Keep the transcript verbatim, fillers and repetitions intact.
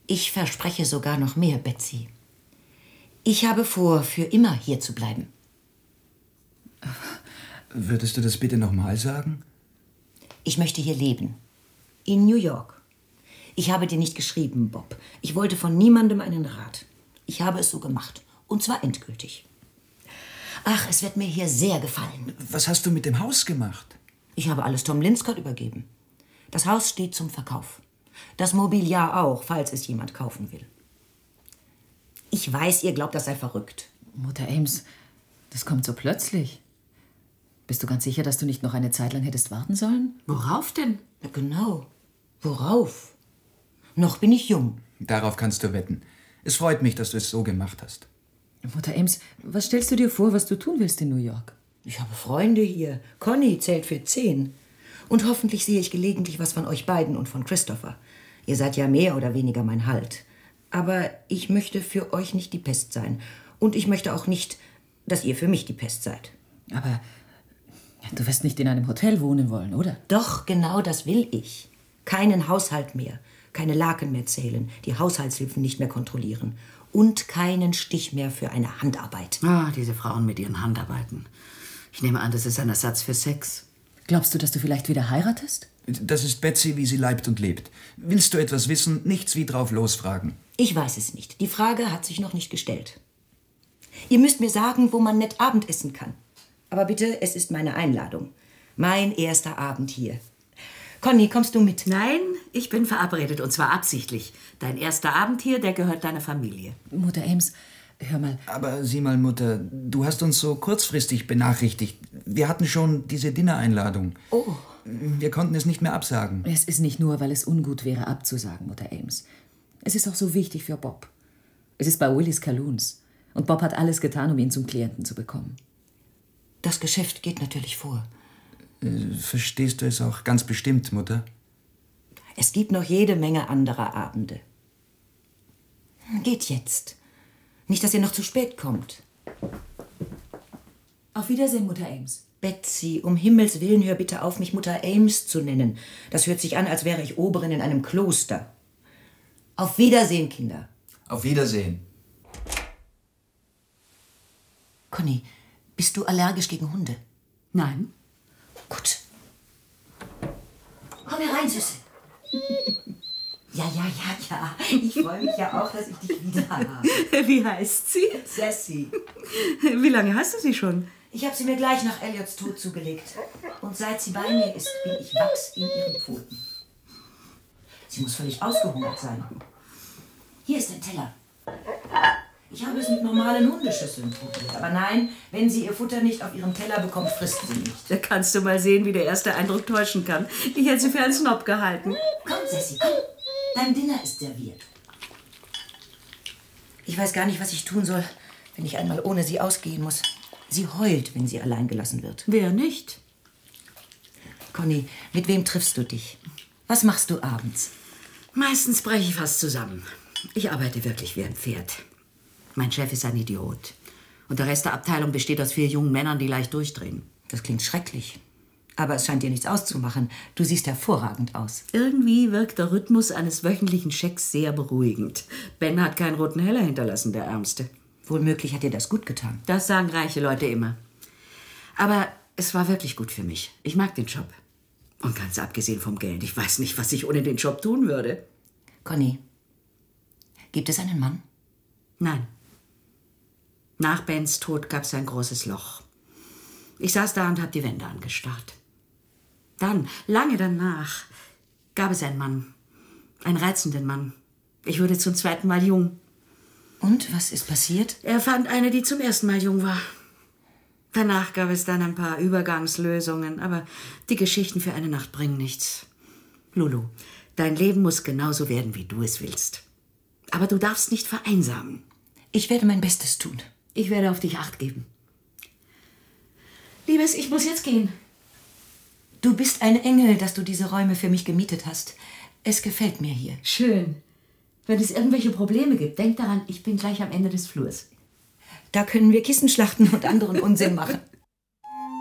Ich verspreche sogar noch mehr, Betsy. Ich habe vor, für immer hier zu bleiben. Würdest du das bitte nochmal sagen? Ich möchte hier leben. In New York. Ich habe dir nicht geschrieben, Bob. Ich wollte von niemandem einen Rat. Ich habe es so gemacht. Und zwar endgültig. Ach, es wird mir hier sehr gefallen. Was hast du mit dem Haus gemacht? Ich habe alles Tom Linscott übergeben. Das Haus steht zum Verkauf. Das Mobiliar auch, falls es jemand kaufen will. Ich weiß, ihr glaubt, das sei verrückt. Mutter Ames, das kommt so plötzlich. Bist du ganz sicher, dass du nicht noch eine Zeit lang hättest warten sollen? Worauf denn? Ja, genau. Worauf? Noch bin ich jung. Darauf kannst du wetten. Es freut mich, dass du es so gemacht hast. Mutter Ames, was stellst du dir vor, was du tun willst in New York? Ich habe Freunde hier. Conny zählt für zehn. Und hoffentlich sehe ich gelegentlich was von euch beiden und von Christopher. Ihr seid ja mehr oder weniger mein Halt. Aber ich möchte für euch nicht die Pest sein. Und ich möchte auch nicht, dass ihr für mich die Pest seid. Aber du wirst nicht in einem Hotel wohnen wollen, oder? Doch, genau das will ich. Keinen Haushalt mehr. Keine Laken mehr zählen. Die Haushaltshilfen nicht mehr kontrollieren. Und keinen Stich mehr für eine Handarbeit. Ah, diese Frauen mit ihren Handarbeiten. Ich nehme an, das ist ein Ersatz für Sex. Glaubst du, dass du vielleicht wieder heiratest? Das ist Betsy, wie sie leibt und lebt. Willst du etwas wissen, nichts wie drauf losfragen. Ich weiß es nicht. Die Frage hat sich noch nicht gestellt. Ihr müsst mir sagen, wo man nett Abendessen kann. Aber bitte, es ist meine Einladung. Mein erster Abend hier. Conny, kommst du mit? Nein, ich bin verabredet, und zwar absichtlich. Dein erster Abend hier, der gehört deiner Familie. Mutter Ames, hör mal. Aber sieh mal, Mutter, du hast uns so kurzfristig benachrichtigt. Wir hatten schon diese Dinnereinladung. Oh. Wir konnten es nicht mehr absagen. Es ist nicht nur, weil es ungut wäre, abzusagen, Mutter Ames. Es ist auch so wichtig für Bob. Es ist bei Willis Calhoun's. Und Bob hat alles getan, um ihn zum Klienten zu bekommen. Das Geschäft geht natürlich vor. Äh, verstehst du es auch ganz bestimmt, Mutter? Es gibt noch jede Menge anderer Abende. Geht jetzt. Nicht, dass ihr noch zu spät kommt. Auf Wiedersehen, Mutter Ames. Betsy, um Himmels Willen, hör bitte auf, mich Mutter Ames zu nennen. Das hört sich an, als wäre ich Oberin in einem Kloster. Auf Wiedersehen, Kinder. Auf Wiedersehen. Conny, bist du allergisch gegen Hunde? Nein. Gut. Komm herein, Süße. Ja, ja, ja, ja. Ich freue mich ja auch, dass ich dich wieder habe. Wie heißt sie? Sassy. Wie lange hast du sie schon? Ich habe sie mir gleich nach Elliots Tod zugelegt. Und seit sie bei mir ist, bin ich Wachs in ihren Pfoten. Sie muss völlig ausgehungert sein. Hier ist ein Teller. Ich habe es mit normalen Hundeschüsseln probiert. Aber nein, wenn sie ihr Futter nicht auf ihrem Teller bekommt, frisst sie nicht. Da kannst du mal sehen, wie der erste Eindruck täuschen kann. Ich hätte sie für einen Snob gehalten. Komm, Sassy, komm. Dein Dinner ist serviert. Ich weiß gar nicht, was ich tun soll, wenn ich einmal ohne sie ausgehen muss. Sie heult, wenn sie allein gelassen wird. Wer nicht? Conny, mit wem triffst du dich? Was machst du abends? Meistens breche ich fast zusammen. Ich arbeite wirklich wie ein Pferd. Mein Chef ist ein Idiot. Und der Rest der Abteilung besteht aus vier jungen Männern, die leicht durchdrehen. Das klingt schrecklich. Aber es scheint dir nichts auszumachen. Du siehst hervorragend aus. Irgendwie wirkt der Rhythmus eines wöchentlichen Schecks sehr beruhigend. Ben hat keinen roten Heller hinterlassen, der Ärmste. Wohlmöglich hat dir das gut getan. Das sagen reiche Leute immer. Aber es war wirklich gut für mich. Ich mag den Job. Und ganz abgesehen vom Geld, ich weiß nicht, was ich ohne den Job tun würde. Conny, gibt es einen Mann? Nein. Nach Bens Tod gab es ein großes Loch. Ich saß da und habe die Wände angestarrt. Dann, lange danach, gab es einen Mann. Einen reizenden Mann. Ich wurde zum zweiten Mal jung. Und, was ist passiert? Er fand eine, die zum ersten Mal jung war. Danach gab es dann ein paar Übergangslösungen, aber die Geschichten für eine Nacht bringen nichts. Lulu, dein Leben muss genauso werden, wie du es willst. Aber du darfst nicht vereinsamen. Ich werde mein Bestes tun. Ich werde auf dich Acht geben. Liebes, ich muss jetzt gehen. Du bist ein Engel, dass du diese Räume für mich gemietet hast. Es gefällt mir hier. Schön. Wenn es irgendwelche Probleme gibt, denk daran, ich bin gleich am Ende des Flurs. Da können wir Kissen schlachten und anderen Unsinn machen.